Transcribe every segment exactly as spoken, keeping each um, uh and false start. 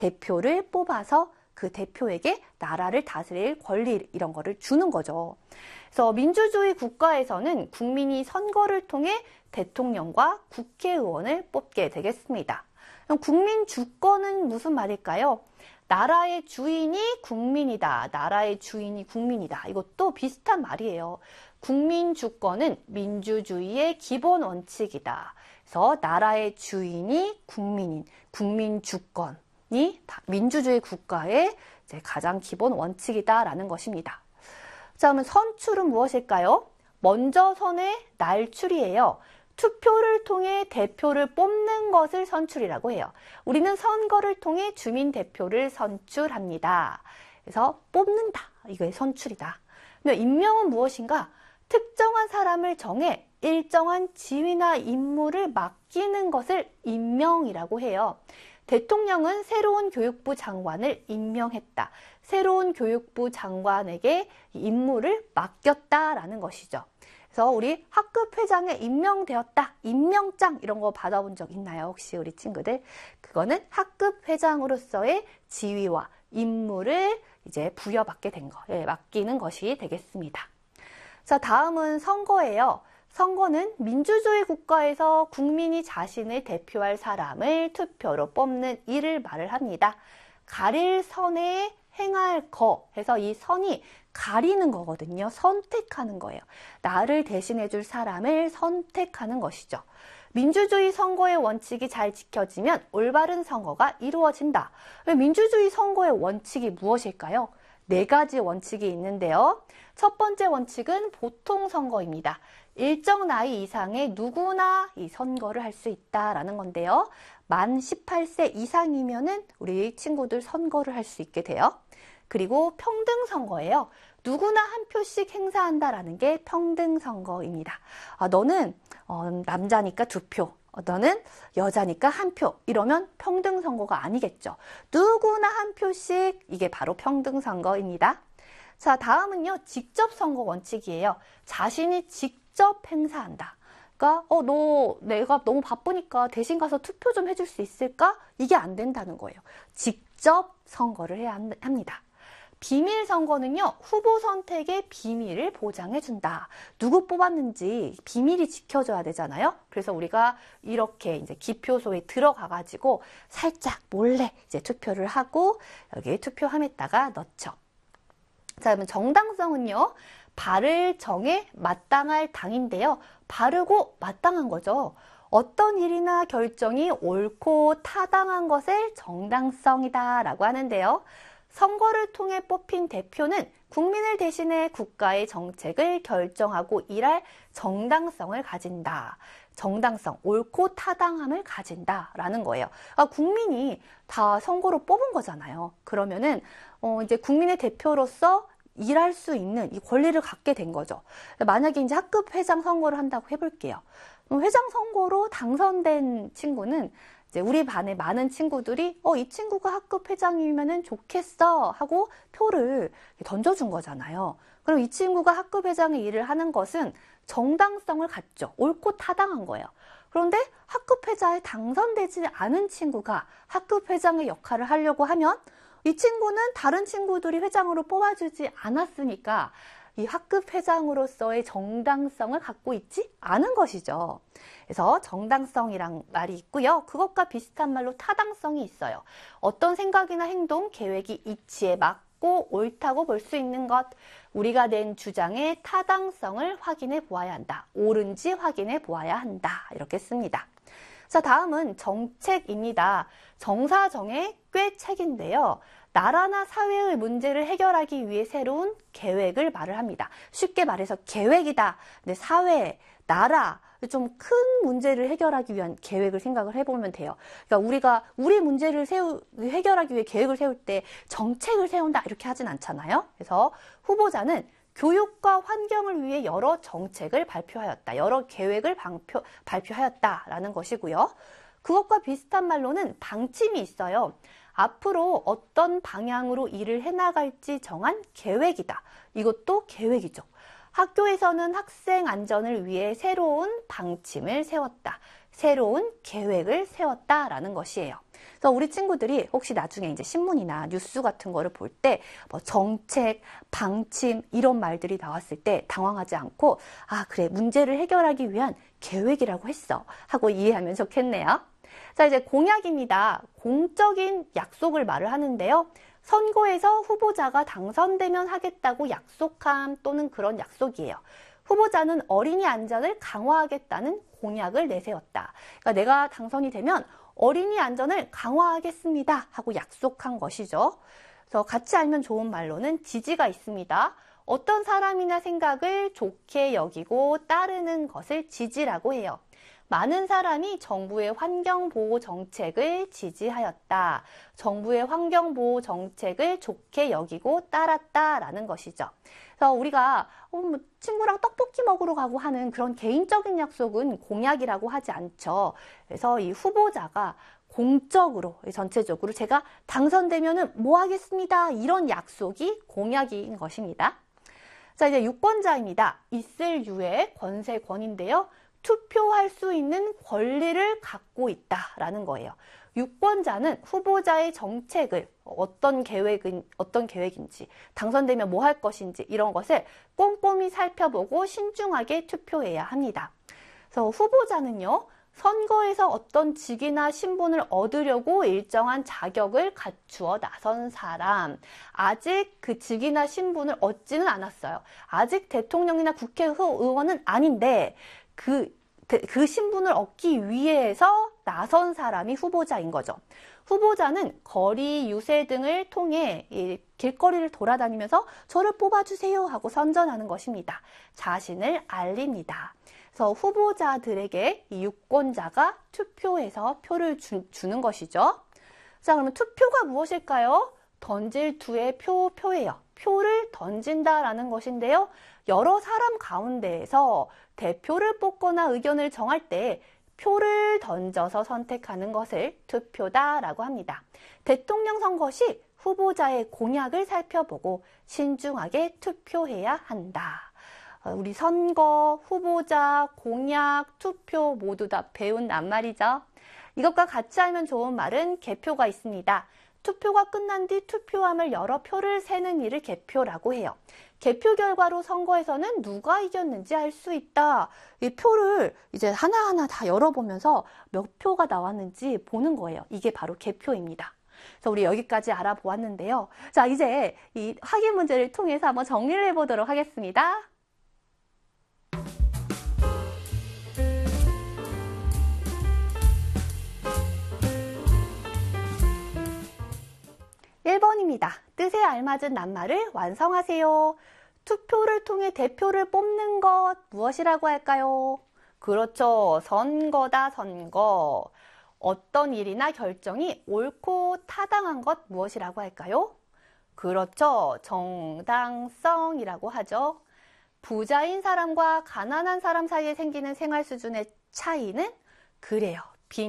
대표를 뽑아서 그 대표에게 나라를 다스릴 권리 이런 거를 주는 거죠. 그래서 민주주의 국가에서는 국민이 선거를 통해 대통령과 국회의원을 뽑게 되겠습니다. 그럼 국민 주권은 무슨 말일까요? 나라의 주인이 국민이다. 나라의 주인이 국민이다. 이것도 비슷한 말이에요. 국민 주권은 민주주의의 기본 원칙이다. 그래서 나라의 주인이 국민인 국민 주권이 민주주의 국가의 이제 가장 기본 원칙이다라는 것입니다. 자, 그러면 선출은 무엇일까요? 먼저 선의 날출이에요. 투표를 통해 대표를 뽑는 것을 선출이라고 해요. 우리는 선거를 통해 주민 대표를 선출합니다. 그래서 뽑는다. 이게 선출이다. 그럼 임명은 무엇인가? 특정한 사람을 정해 일정한 지위나 임무를 맡기는 것을 임명이라고 해요. 대통령은 새로운 교육부 장관을 임명했다. 새로운 교육부 장관에게 임무를 맡겼다라는 것이죠. 그래서 우리 학급 회장에 임명되었다. 임명장 이런 거 받아본 적 있나요? 혹시 우리 친구들? 그거는 학급 회장으로서의 지위와 임무를 이제 부여받게 된 거, 예, 맡기는 것이 되겠습니다. 자, 다음은 선거예요. 선거는 민주주의 국가에서 국민이 자신을 대표할 사람을 투표로 뽑는 일을 말을 합니다. 가릴 선에 행할 거 해서 이 선이 가리는 거거든요. 선택하는 거예요. 나를 대신해 줄 사람을 선택하는 것이죠. 민주주의 선거의 원칙이 잘 지켜지면 올바른 선거가 이루어진다. 민주주의 선거의 원칙이 무엇일까요? 네 가지 원칙이 있는데요. 첫 번째 원칙은 보통 선거입니다. 일정 나이 이상의 누구나 이 선거를 할 수 있다라는 건데요. 만 십팔 세 이상이면은 우리 친구들 선거를 할 수 있게 돼요. 그리고 평등 선거예요. 누구나 한 표씩 행사한다라는 게 평등 선거입니다. 아, 너는 어, 남자니까 두 표, 어, 너는 여자니까 한 표. 이러면 평등 선거가 아니겠죠. 누구나 한 표씩 이게 바로 평등 선거입니다. 자, 다음은요. 직접 선거 원칙이에요. 자신이 직접 행사한다. 그러니까 어, 너 내가 너무 바쁘니까 대신 가서 투표 좀 해줄 수 있을까? 이게 안 된다는 거예요. 직접 선거를 해야 합니다. 비밀 선거는요, 후보 선택의 비밀을 보장해준다. 누구 뽑았는지 비밀이 지켜져야 되잖아요. 그래서 우리가 이렇게 이제 기표소에 들어가가지고 살짝 몰래 이제 투표를 하고 여기 투표함에다가 넣죠. 자, 그러면 정당성은요, 바를 정해 마땅할 당인데요. 바르고 마땅한 거죠. 어떤 일이나 결정이 옳고 타당한 것을 정당성이다라고 하는데요. 선거를 통해 뽑힌 대표는 국민을 대신해 국가의 정책을 결정하고 일할 정당성을 가진다. 정당성, 옳고 타당함을 가진다라는 거예요. 아, 국민이 다 선거로 뽑은 거잖아요. 그러면은 어, 이제 국민의 대표로서 일할 수 있는 이 권리를 갖게 된 거죠. 만약에 이제 학급 회장 선거를 한다고 해볼게요. 회장 선거로 당선된 친구는 이제 우리 반에 많은 친구들이 어, 이 친구가 학급 회장이면은 좋겠어 하고 표를 던져준 거잖아요. 그럼 이 친구가 학급 회장의 일을 하는 것은 정당성을 갖죠. 옳고 타당한 거예요. 그런데 학급 회장에 당선되지 않은 친구가 학급 회장의 역할을 하려고 하면 이 친구는 다른 친구들이 회장으로 뽑아주지 않았으니까 이 학급 회장으로서의 정당성을 갖고 있지 않은 것이죠. 그래서 정당성이란 말이 있고요. 그것과 비슷한 말로 타당성이 있어요. 어떤 생각이나 행동, 계획이 이치에 맞고 옳다고 볼 수 있는 것, 우리가 낸 주장의 타당성을 확인해 보아야 한다. 옳은지 확인해 보아야 한다. 이렇게 씁니다. 자, 다음은 정책입니다. 정사정의 꾀책인데요. 나라나 사회의 문제를 해결하기 위해 새로운 계획을 말을 합니다. 쉽게 말해서 계획이다. 근데 사회, 나라, 좀 큰 문제를 해결하기 위한 계획을 생각을 해보면 돼요. 그러니까 우리가 우리 문제를 세우, 해결하기 위해 계획을 세울 때 정책을 세운다 이렇게 하진 않잖아요. 그래서 후보자는 교육과 환경을 위해 여러 정책을 발표하였다. 여러 계획을 방표, 발표하였다라는 것이고요. 그것과 비슷한 말로는 방침이 있어요. 앞으로 어떤 방향으로 일을 해나갈지 정한 계획이다. 이것도 계획이죠. 학교에서는 학생 안전을 위해 새로운 방침을 세웠다. 새로운 계획을 세웠다라는 것이에요. 그래서 우리 친구들이 혹시 나중에 이제 신문이나 뉴스 같은 거를 볼 때 뭐 정책, 방침 이런 말들이 나왔을 때 당황하지 않고 아, 그래, 문제를 해결하기 위한 계획이라고 했어 하고 이해하면 좋겠네요. 자, 이제 공약입니다. 공적인 약속을 말을 하는데요. 선거에서 후보자가 당선되면 하겠다고 약속함 또는 그런 약속이에요. 후보자는 어린이 안전을 강화하겠다는 공약을 내세웠다. 그러니까 내가 당선이 되면 어린이 안전을 강화하겠습니다 하고 약속한 것이죠. 그래서 같이 알면 좋은 말로는 지지가 있습니다. 어떤 사람이나 생각을 좋게 여기고 따르는 것을 지지라고 해요. 많은 사람이 정부의 환경보호 정책을 지지하였다. 정부의 환경보호 정책을 좋게 여기고 따랐다라는 것이죠. 그래서 우리가 어, 뭐 친구랑 떡볶이 먹으러 가고 하는 그런 개인적인 약속은 공약이라고 하지 않죠. 그래서 이 후보자가 공적으로 전체적으로 제가 당선되면은 뭐 하겠습니다. 이런 약속이 공약인 것입니다. 자, 이제 유권자입니다. 있을 유의 권세권인데요. 투표할 수 있는 권리를 갖고 있다라는 거예요. 유권자는 후보자의 정책을 어떤 계획은 어떤 계획인지, 당선되면 뭐 할 것인지 이런 것을 꼼꼼히 살펴보고 신중하게 투표해야 합니다. 그래서 후보자는요, 선거에서 어떤 직이나 신분을 얻으려고 일정한 자격을 갖추어 나선 사람, 아직 그 직이나 신분을 얻지는 않았어요. 아직 대통령이나 국회의원은 아닌데 그, 그 신분을 얻기 위해서 나선 사람이 후보자인 거죠. 후보자는 거리 유세 등을 통해 이 길거리를 돌아다니면서 저를 뽑아주세요 하고 선전하는 것입니다. 자신을 알립니다. 그래서 후보자들에게 이 유권자가 투표해서 표를 주, 주는 것이죠. 자, 그러면 투표가 무엇일까요? 던질 투의 표, 표예요. 표를 던진다라는 것인데요. 여러 사람 가운데에서 대표를 뽑거나 의견을 정할 때 표를 던져서 선택하는 것을 투표다라고 합니다. 대통령 선거 시 후보자의 공약을 살펴보고 신중하게 투표해야 한다. 우리 선거, 후보자, 공약, 투표 모두 다 배운 낱말이죠. 이것과 같이 알면 좋은 말은 개표가 있습니다. 투표가 끝난 뒤 투표함을 열어 표를 세는 일을 개표라고 해요. 개표 결과로 선거에서는 누가 이겼는지 알 수 있다. 이 표를 이제 하나하나 다 열어보면서 몇 표가 나왔는지 보는 거예요. 이게 바로 개표입니다. 그래서 우리 여기까지 알아보았는데요. 자, 이제 이 확인 문제를 통해서 한번 정리를 해보도록 하겠습니다. 일 번입니다. 뜻에 알맞은 낱말을 완성하세요. 투표를 통해 대표를 뽑는 것 무엇이라고 할까요? 그렇죠. 선거다, 선거. 어떤 일이나 결정이 옳고 타당한 것 무엇이라고 할까요? 그렇죠. 정당성이라고 하죠. 부자인 사람과 가난한 사람 사이에 생기는 생활 수준의 차이는 그래요.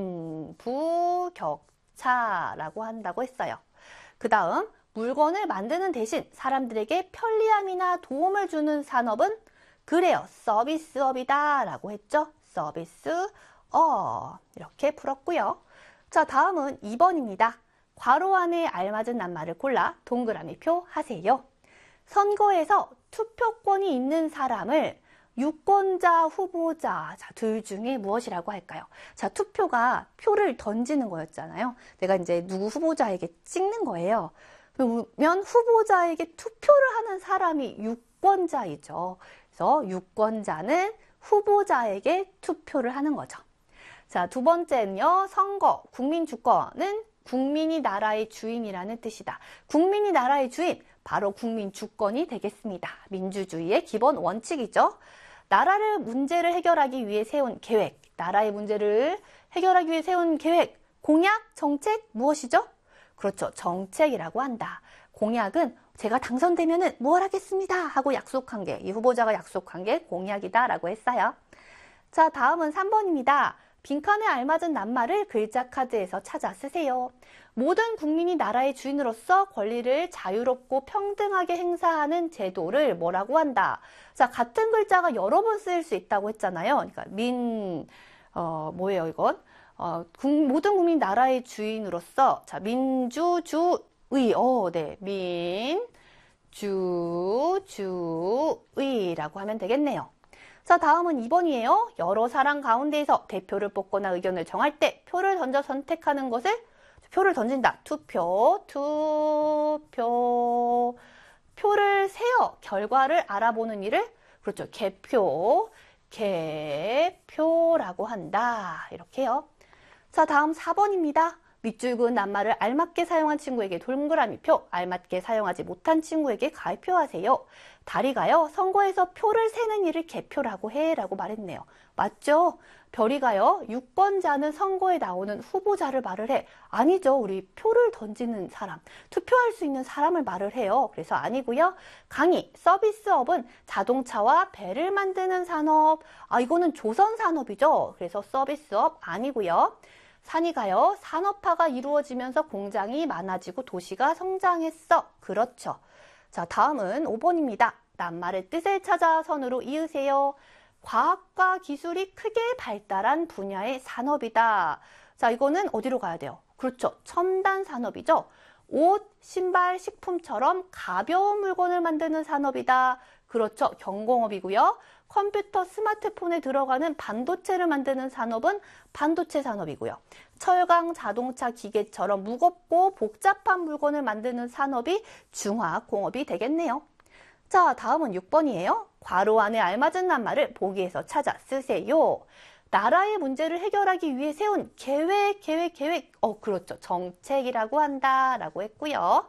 빈부격차라고 한다고 했어요. 그 다음 물건을 만드는 대신 사람들에게 편리함이나 도움을 주는 산업은 그래요. 서비스업이다 라고 했죠. 서비스업. 이렇게 풀었고요. 자, 다음은 이 번입니다. 괄호 안에 알맞은 낱말을 골라 동그라미 표 하세요. 선거에서 투표권이 있는 사람을 유권자, 후보자, 자, 둘 중에 무엇이라고 할까요? 자, 투표가 표를 던지는 거였잖아요. 내가 이제 누구 후보자에게 찍는 거예요. 그러면 후보자에게 투표를 하는 사람이 유권자이죠. 그래서 유권자는 후보자에게 투표를 하는 거죠. 자, 두 번째는요. 선거, 국민 주권은 국민이 나라의 주인이라는 뜻이다. 국민이 나라의 주인, 바로 국민 주권이 되겠습니다. 민주주의의 기본 원칙이죠. 나라를 문제를 해결하기 위해 세운 계획, 나라의 문제를 해결하기 위해 세운 계획, 공약, 정책 무엇이죠? 그렇죠. 정책이라고 한다. 공약은 제가 당선되면은 뭘 하겠습니다 하고 약속한 게, 이 후보자가 약속한 게 공약이다라고 했어요. 자, 다음은 삼 번입니다. 빈칸에 알맞은 낱말을 글자 카드에서 찾아 쓰세요. 모든 국민이 나라의 주인으로서 권리를 자유롭고 평등하게 행사하는 제도를 뭐라고 한다? 자, 같은 글자가 여러 번 쓰일 수 있다고 했잖아요. 그러니까 민, 어, 뭐예요, 이건? 어, 국, 모든 국민 나라의 주인으로서 자, 민주주의 어, 네. 민주주의라고 하면 되겠네요. 자, 다음은 이 번이에요. 여러 사람 가운데에서 대표를 뽑거나 의견을 정할 때 표를 던져 선택하는 것을 표를 던진다. 투표, 투표. 표를 세어 결과를 알아보는 일을 그렇죠. 개표, 개표라고 한다. 이렇게요. 자, 다음 사 번입니다. 밑줄 그은 낱말을 알맞게 사용한 친구에게 동그라미 표, 알맞게 사용하지 못한 친구에게 가위표하세요. 다리가요, 선거에서 표를 세는 일을 개표라고 해 라고 말했네요. 맞죠? 별이가요, 유권자는 선거에 나오는 후보자를 말을 해. 아니죠. 우리 표를 던지는 사람, 투표할 수 있는 사람을 말을 해요. 그래서 아니고요. 강의, 서비스업은 자동차와 배를 만드는 산업. 아, 이거는 조선 산업이죠. 그래서 서비스업 아니고요. 산이가요, 산업화가 이루어지면서 공장이 많아지고 도시가 성장했어. 그렇죠. 자, 다음은 오 번입니다. 낱말의 뜻을 찾아 선으로 이으세요. 과학과 기술이 크게 발달한 분야의 산업이다. 자, 이거는 어디로 가야 돼요? 그렇죠. 첨단 산업이죠. 옷, 신발, 식품처럼 가벼운 물건을 만드는 산업이다. 그렇죠. 경공업이고요. 컴퓨터, 스마트폰에 들어가는 반도체를 만드는 산업은 반도체 산업이고요. 철강, 자동차, 기계처럼 무겁고 복잡한 물건을 만드는 산업이 중화공업이 되겠네요. 자, 다음은 육 번이에요. 괄호 안에 알맞은 낱말을 보기에서 찾아 쓰세요. 나라의 문제를 해결하기 위해 세운 계획, 계획, 계획. 어, 그렇죠. 정책이라고 한다. 라고 했고요.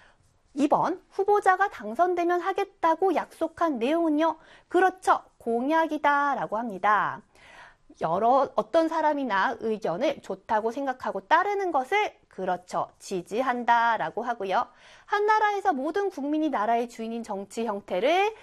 이 번, 후보자가 당선되면 하겠다고 약속한 내용은요. 그렇죠. 공약이다. 라고 합니다. 여러 어떤 사람이나 의견을 좋다고 생각하고 따르는 것을 그렇죠. 지지한다 라고 하고요. 한 나라에서 모든 국민이 나라의 주인인 정치 형태를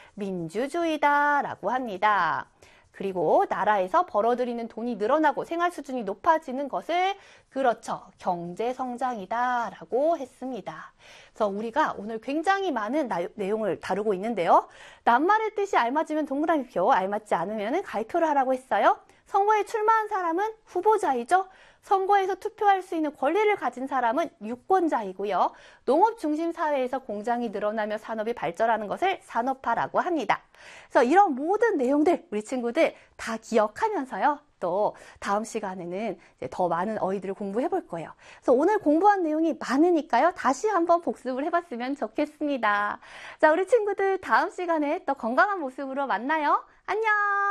민주주의다 라고 합니다. 그리고 나라에서 벌어들이는 돈이 늘어나고 생활 수준이 높아지는 것을 그렇죠. 경제 성장이다 라고 했습니다. 그래서 우리가 오늘 굉장히 많은 나, 내용을 다루고 있는데요. 낱말의 뜻이 알맞으면 동그라미표, 알맞지 않으면 가위표를 하라고 했어요. 선거에 출마한 사람은 후보자이죠. 선거에서 투표할 수 있는 권리를 가진 사람은 유권자이고요. 농업 중심 사회에서 공장이 늘어나며 산업이 발전하는 것을 산업화라고 합니다. 그래서 이런 모든 내용들 우리 친구들 다 기억하면서요. 또 다음 시간에는 이제 더 많은 어휘들을 공부해 볼 거예요. 그래서 오늘 공부한 내용이 많으니까요. 다시 한번 복습을 해봤으면 좋겠습니다. 자, 우리 친구들 다음 시간에 또 건강한 모습으로 만나요. 안녕!